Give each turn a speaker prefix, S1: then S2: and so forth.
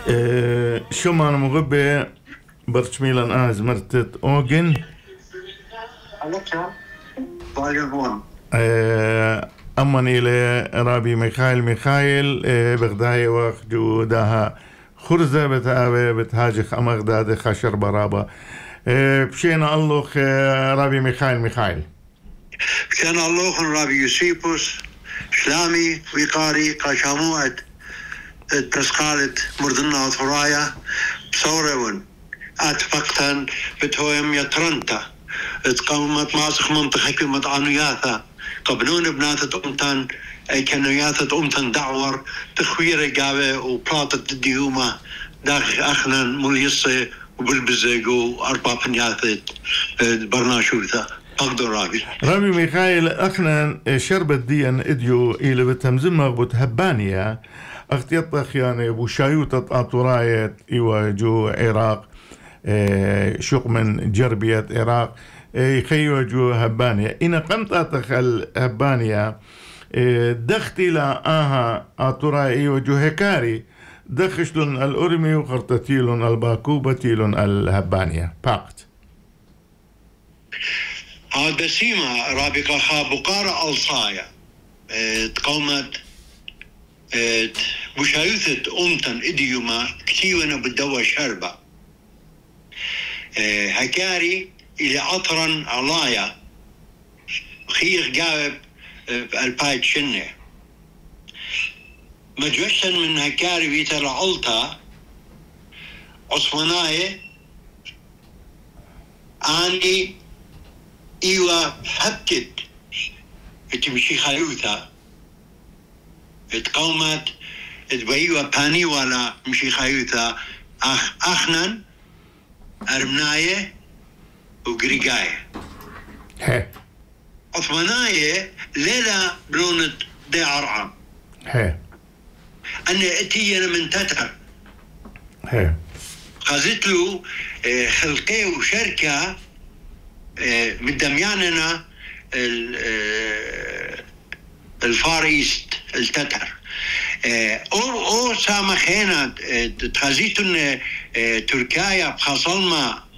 S1: شو ما أنا مغبي برش ميلان مرتت أوجن أمني لرابي ميخائيل بغداي وخجو داها خرزة بتاوي بتهاجخ أمغداد خشر برابا بشينا الله رابي ميخائيل
S2: بشينا الله رابي يوسيبوس شلامي ويقاري قاشاموعد تسقالة مردنا وثرايا بصورون أتفقتن بتويم يترنتا تقومت ماسخ منطقة كلمة عنوياثا قبلون بناتة أمتن أي كانوياثة أمتن دعور تخوير قاوة وبلاطة الديومة داخل أخنا مليصة وبالبزيقو أربع بنياثة برناشوثة أقدر
S1: رامي ميخائيل أخنا شربت ديان إديو إلى بتمزمغ بتهبانيا اختيطخ يعني بوشايوتة أطرايت إيوا جو عراق شوق من جربية عراق يخيو جو هبانيا إن قمت هبانيا دختي لا أطراي إيوا جو هكاري دخشلن الأرمي وخرطتيلن الباكوبتيلن الهبانيا باقت
S2: هذا سيما رابقة خابقارة ألصايا تقومت بشايثة أمتن إديوما كتيونا بالدواء شربة هكاري إلى عطرا علايا خيخ جاوب البايت شنة مجوشن من هكاري بيتر علتا عثماناي آني إيوا هبكت اتمشي خيوثا اتقومت اتبايوا باني ولا مشي خيوثا أخنن أرمناية وغريقاية عثماناية ليلة بلونت دي عرعام أنا اتينا من تتر خزت له خلقي وشركة من دمياننا الفاريست التتر او سامخينا تخزيتون تركيا بخاصلما